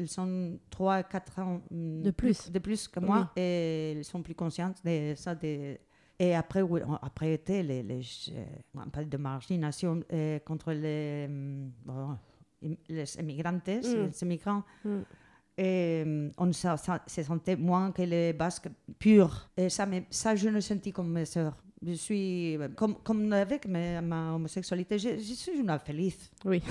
elles sont 3-4 ans de plus que moi, et elles sont plus conscientes de ça. Et après, après été, on parle de margination contre les immigrantes, les immigrants. Et on se sentait moins que les Basques purs. Et ça je le sentis comme mes sœurs. Je suis, comme avec ma homosexualité, je suis une feliz. Oui.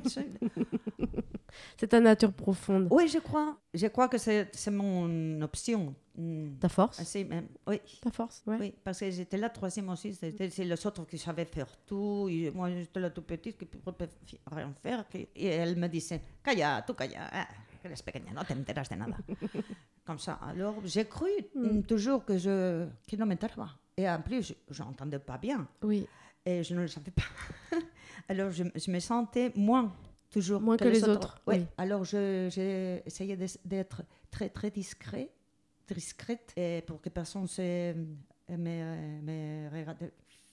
C'est ta nature profonde. Oui, je crois. Je crois que c'est mon option. Ta force. Oui. Ta force, ouais. Oui, parce que j'étais la troisième aussi. C'est les autres qui savaient faire tout. Et moi, j'étais la toute petite qui ne pouvait rien faire. Et elle me disait, calla, tu calla. Que eres pequeña, no te enteras de nada. Comme ça. Alors, j'ai cru toujours que non m'enterais pas. Et en plus, je n'entendais pas bien. Oui. Et je ne le savais pas. Alors, je me sentais moins que les autres. Oui. Alors, j'ai essayé d'être très, très discrète pour que personne me regarde.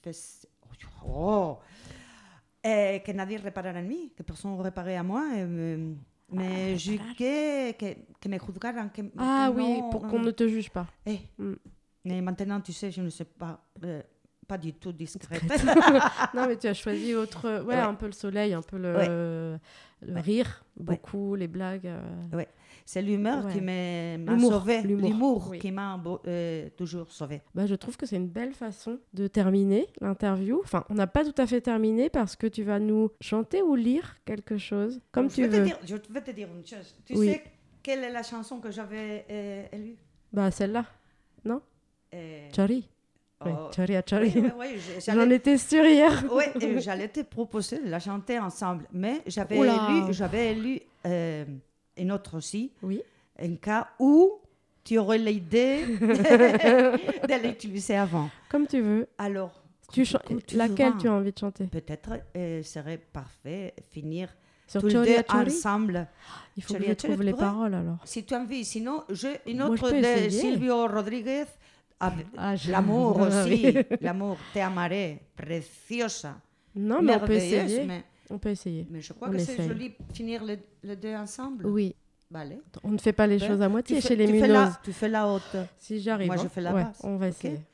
Et que nadie reparara en moi, que personne ne reparait à moi. Mais que me juzgaran. Oui, pour qu'on ne te juge pas. Mais maintenant, tu sais, je ne sais pas du tout discrète. Non, mais tu as choisi un peu le soleil, un peu le rire, beaucoup, les blagues. Oui, c'est l'humeur qui m'a sauvée. L'humour qui m'a toujours sauvée. Je trouve que c'est une belle façon de terminer l'interview. Enfin, on n'a pas tout à fait terminé parce que tu vas nous chanter ou lire quelque chose, comme tu veux. Je vais te dire une chose. Tu sais quelle est la chanson que j'avais élue? Celle-là, non? Chari. Oui, Chari. Oui, j'en étais sûre hier. Oui, et j'allais te proposer de la chanter ensemble. Mais j'avais élu une autre aussi. Oui. Un cas où tu aurais l'idée de l'utiliser avant. Comme tu veux. Alors, laquelle tu as envie de chanter? Peut-être serait parfait finir sur tous les deux ensemble. Il faut que je trouve les paroles alors. Si tu as envie, sinon, une autre de Silvio Rodríguez. L'amour aussi, l'amour, te amaré, preciosa. Non, mais on peut essayer. Mais je crois que c'est joli finir les deux ensemble. Oui. Allez. On ne fait pas les choses à moitié chez les Munozes. Tu fais la haute. Si j'arrive. Moi, je fais la basse. On va essayer.